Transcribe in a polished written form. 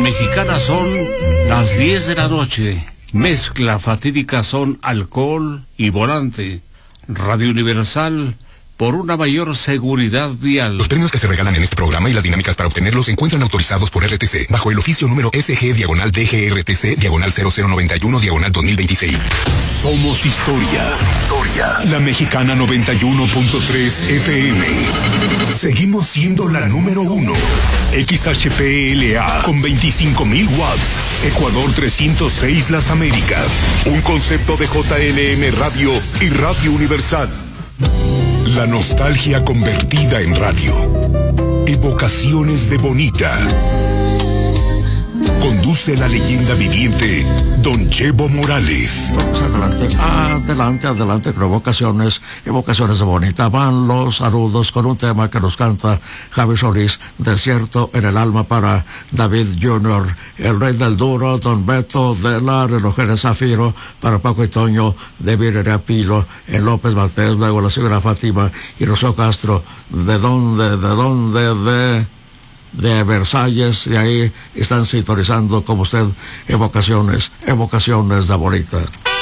Mexicana son las 10 de la noche. Mezcla fatídica son alcohol y volante. Radio Universal, por una mayor seguridad vial. Los premios que se regalan en este programa y las dinámicas para obtenerlos se encuentran autorizados por RTC, bajo el oficio número SG/DGRTC/0091/2026. Somos historia. La Mexicana 91.3 FM. Seguimos siendo la número 1. XHPLA con 25,000 watts. Ecuador 306 Las Américas. Un concepto de JLM Radio y Radio Universal. La nostalgia convertida en radio. Evocaciones de Bonita. Conduce la leyenda viviente Don Chevo Morales. Vamos adelante con evocaciones de Bonita. Van los saludos con un tema que nos canta Javi Solís, Desierto en el alma, para David Jr., el Rey del Duro, Don Beto de la Relojera Zafiro, para Paco y Toño de Virere Pilo, el López Matés, luego la señora Fátima y Rocío Castro, de Versalles, y ahí están sintonizando como usted evocaciones de Bonita.